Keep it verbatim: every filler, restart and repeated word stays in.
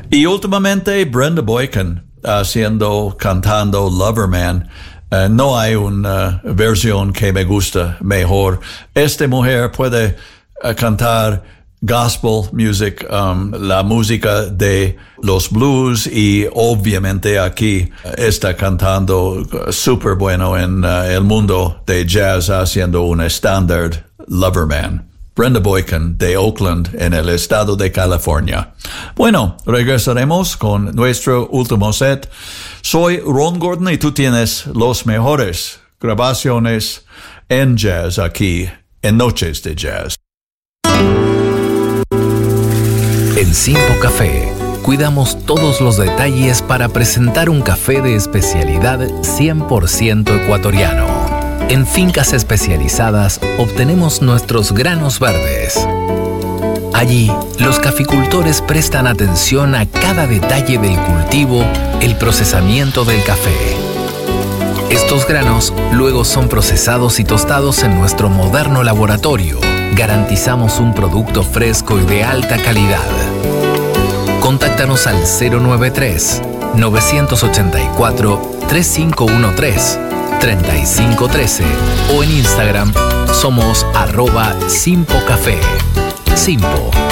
Y últimamente Brenda Boykin haciendo, cantando Loverman. Uh, no hay una versión que me gusta mejor. Esta mujer puede uh, cantar gospel music, um, la música de los blues, y obviamente aquí está cantando súper bueno en uh, el mundo de jazz, haciendo un estándar, Loverman. Brenda Boykin de Oakland, en el estado de California. Bueno, regresaremos con nuestro último set. Soy Ron Gordon y tú tienes los mejores grabaciones en jazz aquí en Noches de Jazz. En Simpo Café cuidamos todos los detalles para presentar un café de especialidad cien por ciento ecuatoriano. En fincas especializadas obtenemos nuestros granos verdes. Allí, los caficultores prestan atención a cada detalle del cultivo, el procesamiento del café. Estos granos luego son procesados y tostados en nuestro moderno laboratorio. Garantizamos un producto fresco y de alta calidad. Contáctanos al cero noventa y tres, novecientos ochenta y cuatro, treinta y cinco trece, treinta y cinco trece o en Instagram somos arroba Simpo Café. Simpo,